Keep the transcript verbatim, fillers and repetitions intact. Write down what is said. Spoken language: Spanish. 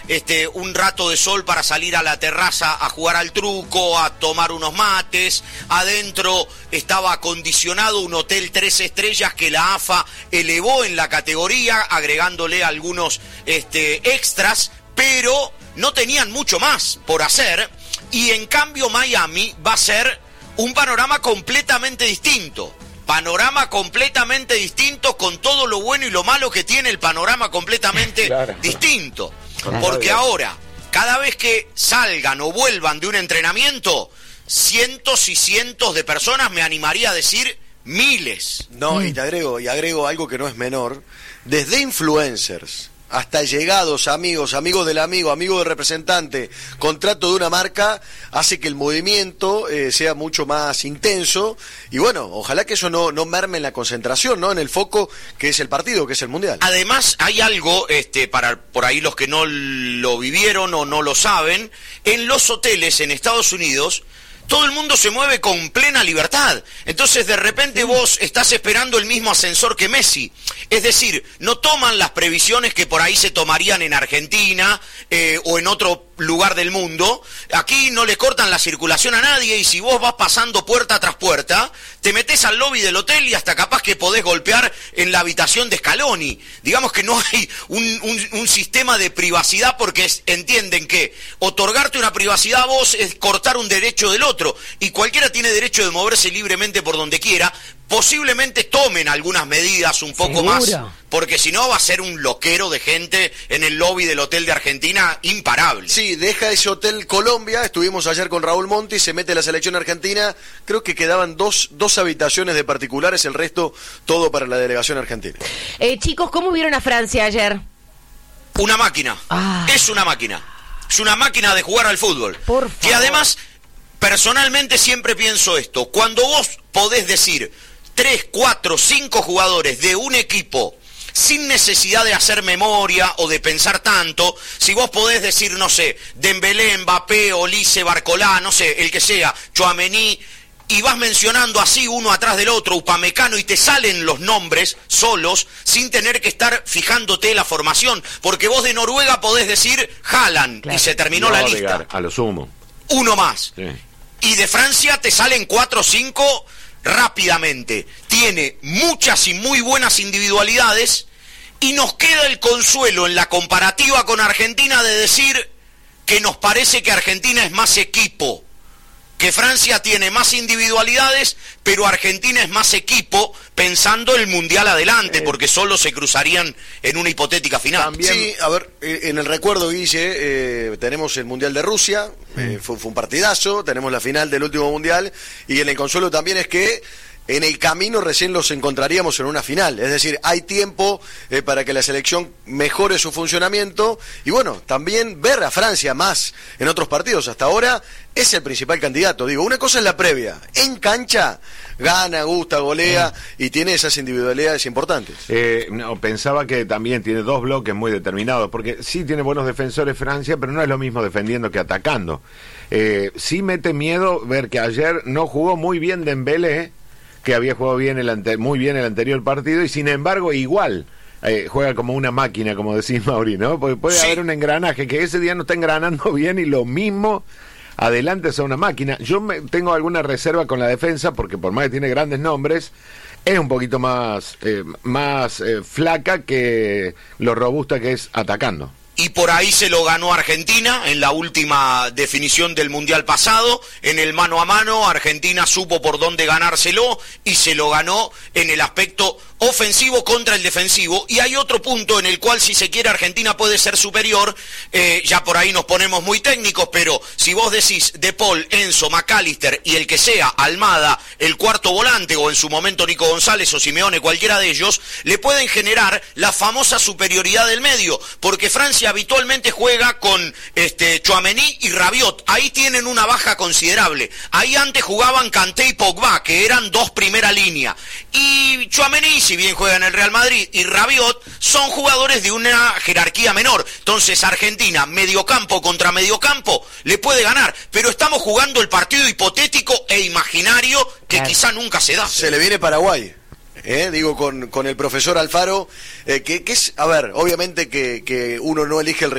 este, un rato de sol para salir a la terraza a jugar al truco, a tomar unos mates. Adentro estaba acondicionado un hotel tres estrellas que la A F A elevó en la categoría, agregándole algunos este, extras, pero no tenían mucho más por hacer. Y en cambio Miami va a ser un panorama completamente distinto. Panorama completamente distinto, con todo lo bueno y lo malo que tiene el panorama completamente claro. distinto. Claro. Porque ahora, cada vez que salgan o vuelvan de un entrenamiento, cientos y cientos de personas, me animaría a decir miles. No, mm. y te agrego, y agrego algo que no es menor, desde influencers hasta llegados, amigos, amigos del amigo, amigo del representante, contrato de una marca, hace que el movimiento eh, sea mucho más intenso, y bueno, ojalá que eso no, no merme en la concentración, ¿no? En el foco que es el partido, que es el Mundial. Además, hay algo, este, para por ahí los que no lo vivieron o no lo saben, en los hoteles en Estados Unidos, todo el mundo se mueve con plena libertad. Entonces, de repente vos estás esperando el mismo ascensor que Messi. Es decir, no toman las previsiones que por ahí se tomarían en Argentina eh, o en otro lugar del mundo. Aquí no le cortan la circulación a nadie, y si vos vas pasando puerta tras puerta, te metés al lobby del hotel y hasta capaz que podés golpear en la habitación de Scaloni. Digamos que no hay un, un, un sistema de privacidad, porque es, entienden que otorgarte una privacidad a vos es cortar un derecho del otro, y cualquiera tiene derecho de moverse libremente por donde quiera. Posiblemente tomen algunas medidas un poco ¿Seguro? más, porque si no va a ser un loquero de gente en el lobby del hotel de Argentina imparable. Sí, deja ese hotel Colombia, estuvimos ayer con Raúl Monti, se mete la selección argentina, creo que quedaban dos, dos habitaciones de particulares, el resto todo para la delegación argentina. Eh, chicos, ¿cómo vieron a Francia ayer? Una máquina, ah. es una máquina, es una máquina de jugar al fútbol. Por favor. Que además, personalmente siempre pienso esto, cuando vos podés decir tres, cuatro, cinco jugadores de un equipo sin necesidad de hacer memoria o de pensar tanto, si vos podés decir, no sé, Dembélé, Mbappé, Olise, Barcolá, no sé, el que sea, Tchouaméni, y vas mencionando así uno atrás del otro, Upamecano, y te salen los nombres solos sin tener que estar fijándote la formación, porque vos de Noruega podés decir Haaland, claro. y se terminó no, la lista. Llegar, a lo sumo. Uno más. Sí. Y de Francia te salen cuatro o cinco rápidamente. Tiene muchas y muy buenas individualidades, y nos queda el consuelo en la comparativa con Argentina de decir que nos parece que Argentina es más equipo, que Francia tiene más individualidades, pero Argentina es más equipo, pensando el Mundial adelante, eh, porque solo se cruzarían en una hipotética final. También, sí, a ver, en el recuerdo, Guille, eh, tenemos el Mundial de Rusia, eh, fue, fue un partidazo, tenemos la final del último Mundial, y en el consuelo también es que en el camino recién los encontraríamos en una final, es decir, hay tiempo eh, para que la selección mejore su funcionamiento, y bueno, también ver a Francia más en otros partidos. Hasta ahora es el principal candidato. Digo, una cosa es la previa, en cancha gana, gusta, golea, y tiene esas individualidades importantes. Eh, no, pensaba que también tiene dos bloques muy determinados, porque sí tiene buenos defensores Francia, pero no es lo mismo defendiendo que atacando. Eh, sí mete miedo ver que ayer no jugó muy bien Dembélé, que había jugado bien el ante, muy bien el anterior partido, y sin embargo igual eh, juega como una máquina, como decís, Mauri, ¿no? Porque puede sí. haber un engranaje que ese día no está engranando bien, y lo mismo adelante es una máquina. Yo me, tengo alguna reserva con la defensa, porque por más que tiene grandes nombres, es un poquito más, eh, más eh, flaca que lo robusta que es atacando. Y por ahí se lo ganó Argentina en la última definición del Mundial pasado, en el mano a mano. Argentina supo por dónde ganárselo y se lo ganó en el aspecto ofensivo contra el defensivo. Y hay otro punto en el cual, si se quiere, Argentina puede ser superior. Eh, ya por ahí nos ponemos muy técnicos, pero si vos decís De Paul, Enzo, McAllister y el que sea, Almada, el cuarto volante, o en su momento Nico González o Simeone, cualquiera de ellos, le pueden generar la famosa superioridad del medio, porque Francia habitualmente juega con este Tchouaméni y Rabiot. Ahí tienen una baja considerable. Ahí antes jugaban Kanté y Pogba, que eran dos primera línea. Y Tchouaméni, si bien juega en el Real Madrid, y Rabiot son jugadores de una jerarquía menor. Entonces Argentina, mediocampo contra mediocampo, le puede ganar. Pero estamos jugando el partido hipotético e imaginario que claro. quizá nunca se da. Se le viene Paraguay. Eh, digo, con, con el profesor Alfaro, eh, que, que es, a ver, obviamente que, que uno no elige el